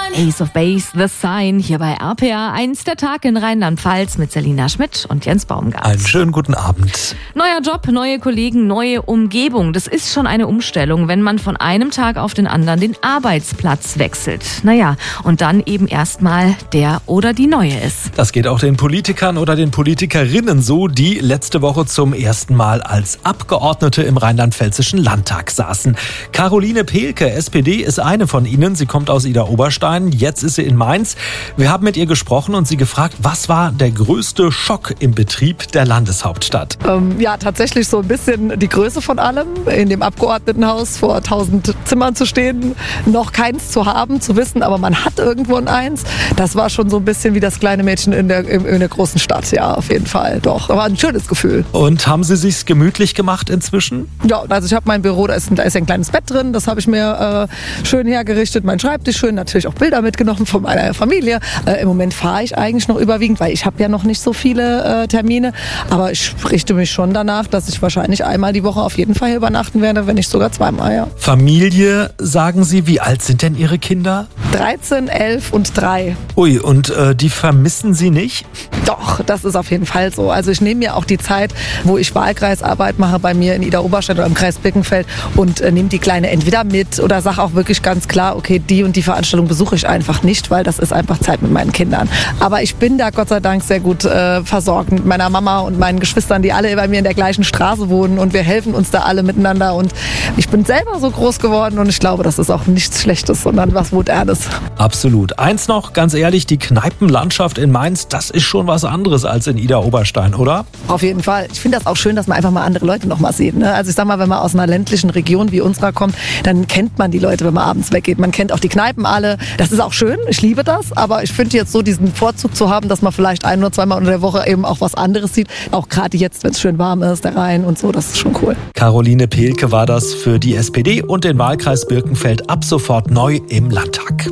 Ace of Base, The Sign, hier bei RPA 1, der Tag in Rheinland-Pfalz mit Selina Schmidt und Jens Baumgart. Einen schönen guten Abend. Neuer Job, neue Kollegen, neue Umgebung. Das ist schon eine Umstellung, wenn man von einem Tag auf den anderen den Arbeitsplatz wechselt. Naja, und dann eben erstmal der oder die neue ist. Das geht auch den Politikern oder den Politikerinnen so, die letzte Woche zum ersten Mal als Abgeordnete im Rheinland-Pfälzischen Landtag saßen. Caroline Pehlke, SPD, ist eine von ihnen. Sie kommt aus Idar-Oberstein. Jetzt ist sie in Mainz. Wir haben mit ihr gesprochen und sie gefragt, was war der größte Schock im Betrieb der Landeshauptstadt? Ja, tatsächlich so ein bisschen die Größe von allem. In dem Abgeordnetenhaus vor 1000 Zimmern zu stehen, noch keins zu haben, zu wissen, aber man hat irgendwo eins. Das war schon so ein bisschen wie das kleine Mädchen in der großen Stadt. Ja, auf jeden Fall. Doch, aber ein schönes Gefühl. Und haben Sie sich's gemütlich gemacht inzwischen? Ja, also ich habe mein Büro, da ist ein kleines Bett drin. Das habe ich mir schön hergerichtet. Mein Schreibtisch schön, natürlich auch Bilder mitgenommen von meiner Familie. Im Moment fahre ich eigentlich noch überwiegend, weil ich habe ja noch nicht so viele Termine. Aber ich richte mich schon danach, dass ich wahrscheinlich einmal die Woche auf jeden Fall hier übernachten werde, wenn nicht sogar zweimal, ja. Familie, sagen Sie, wie alt sind denn Ihre Kinder? 13, 11 und 3. Ui, und die vermissen Sie nicht? Doch, das ist auf jeden Fall so. Also ich nehme mir auch die Zeit, wo ich Wahlkreisarbeit mache bei mir in Idar-Oberstein oder im Kreis Birkenfeld und nehme die Kleine entweder mit oder sage auch wirklich ganz klar, okay, die und die Veranstaltung besuche ich einfach nicht, weil das ist einfach Zeit mit meinen Kindern. Aber ich bin da Gott sei Dank sehr gut versorgt mit meiner Mama und meinen Geschwistern, die alle bei mir in der gleichen Straße wohnen und wir helfen uns da alle miteinander und ich bin selber so groß geworden und ich glaube, das ist auch nichts Schlechtes, sondern was Wohlernes. Absolut. Eins noch, ganz ehrlich, die Kneipenlandschaft in Mainz, das ist schon was anderes als in Idar-Oberstein, oder? Auf jeden Fall. Ich finde das auch schön, dass man einfach mal andere Leute noch mal sieht. Ne? Also ich sag mal, wenn man aus einer ländlichen Region wie unserer kommt, dann kennt man die Leute, wenn man abends weggeht. Man kennt auch die Kneipen alle. Das ist auch schön. Ich liebe das. Aber ich finde jetzt so diesen Vorzug zu haben, dass man vielleicht ein- oder zweimal unter der Woche eben auch was anderes sieht. Auch gerade jetzt, wenn es schön warm ist, der Rhein und so, das ist schon cool. Caroline Pehlke war das für die SPD und den Wahlkreis Birkenfeld ab sofort neu im Landtag.